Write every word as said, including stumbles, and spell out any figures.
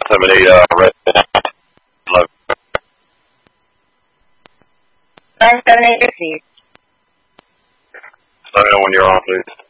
seven eight, uh, red. nine seven eight, receive. Let me know when you're on, please.